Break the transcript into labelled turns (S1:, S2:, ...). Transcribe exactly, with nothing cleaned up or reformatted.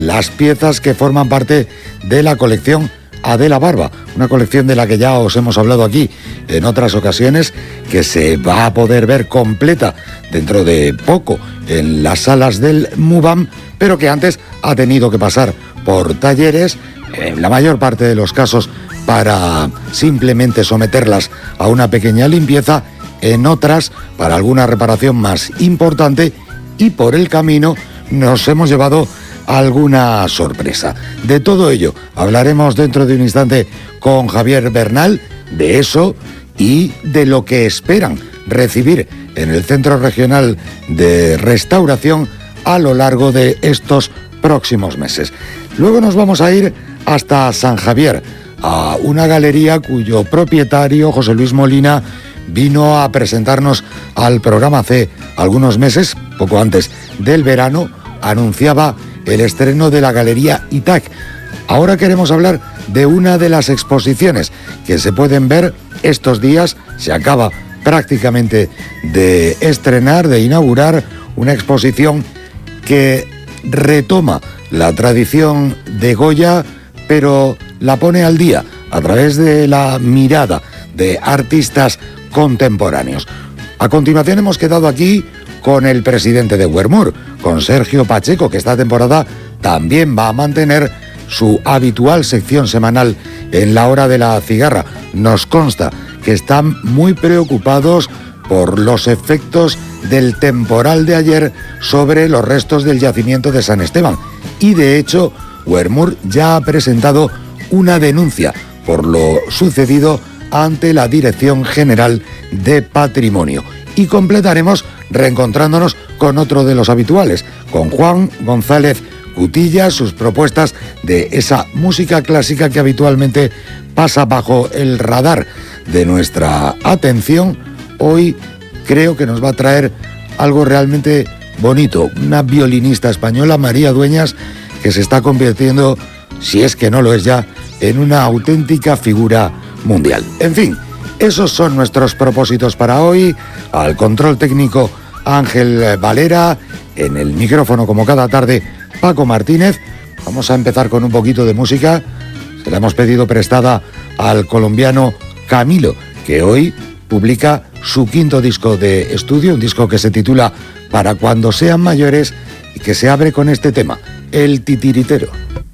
S1: las piezas que forman parte de la colección Adela Barba, una colección de la que ya os hemos hablado aquí en otras ocasiones, que se va a poder ver completa dentro de poco en las salas del MUBAM, pero que antes ha tenido que pasar por talleres, en la mayor parte de los casos para simplemente someterlas a una pequeña limpieza, en otras para alguna reparación más importante, y por el camino nos hemos llevado alguna sorpresa. De todo ello hablaremos dentro de un instante con Javier Bernal, de eso y de lo que esperan recibir en el Centro Regional de Restauración a lo largo de estos próximos meses. Luego nos vamos a ir hasta San Javier, a una galería cuyo propietario, José Luis Molina, vino a presentarnos al programa hace algunos meses, poco antes del verano. Anunciaba el estreno de la Galería Itac. Ahora queremos hablar de una de las exposiciones que se pueden ver estos días. Se acaba prácticamente de estrenar, de inaugurar, una exposición que retoma la tradición de Goya, pero la pone al día a través de la mirada de artistas contemporáneos. A continuación hemos quedado aquí con el presidente de Wermur, con Sergio Pacheco, que esta temporada también va a mantener su habitual sección semanal en la hora de la cigarra. Nos consta que están muy preocupados por los efectos del temporal de ayer sobre los restos del yacimiento de San Esteban. Y de hecho, Wermur ya ha presentado una denuncia por lo sucedido ante la Dirección General de Patrimonio. Y completaremos reencontrándonos con otro de los habituales, con Juan González Cutilla, sus propuestas de esa música clásica que habitualmente pasa bajo el radar de nuestra atención. Hoy creo que nos va a traer algo realmente bonito, una violinista española, María Dueñas, que se está convirtiendo, si es que no lo es ya, en una auténtica figura mundial. En fin, esos son nuestros propósitos para hoy. Al control técnico Ángel Valera, en el micrófono como cada tarde Paco Martínez. Vamos a empezar con un poquito de música. Se la hemos pedido prestada al colombiano Camilo, que hoy publica su quinto disco de estudio, un disco que se titula Para cuando sean mayores, y que se abre con este tema, El Titiritero.